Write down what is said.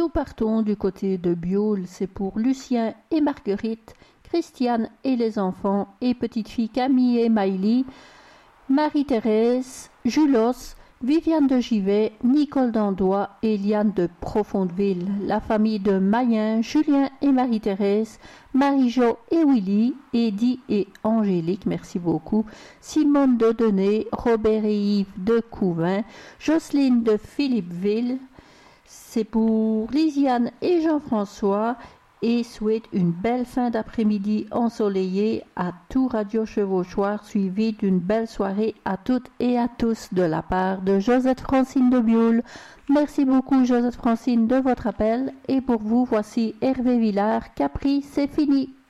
nous partons du côté de Bioul. C'est pour Lucien et Marguerite, Christiane et les enfants et petite-fille Camille et Maïlie, Marie-Thérèse, Julos, Viviane de Givet, Nicole d'Andois et Liane de Profondeville, la famille de Mayen, Julien et Marie-Thérèse, Marie-Jo et Willy, Eddy et Angélique, merci beaucoup, Simone de Denay, Robert et Yves de Couvin, Jocelyne de Philippeville, c'est pour Lisiane et Jean-François et souhaite une belle fin d'après-midi ensoleillée à tout Radio Chevauchoir, suivi d'une belle soirée à toutes et à tous de la part de Josette Francine de Bioul. Merci beaucoup Josette Francine de votre appel et pour vous voici Hervé Villard, Capri, c'est fini.